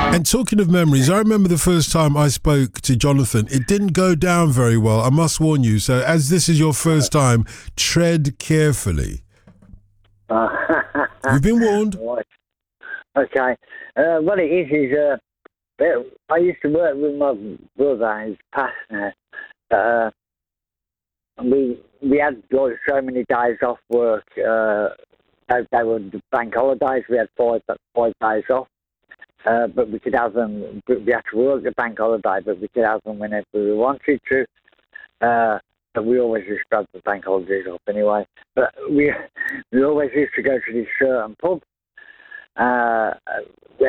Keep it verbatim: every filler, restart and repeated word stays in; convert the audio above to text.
And talking of memories, I remember the first time I spoke to Jonathan. It didn't go down very well, I must warn you. So as this is your first time, tread carefully. You've been warned. Right. Okay. Uh, what it is is, uh, I used to work with my brother, who's passed now. Uh, we we had like, so many days off work. Uh, they, they were the bank holidays. We had five five days off, uh, but we could have them. We had to work the bank holiday, but we could have them whenever we wanted to. Uh, but we always used to have the bank holidays off anyway. But we we always used to go to this certain pub. Uh,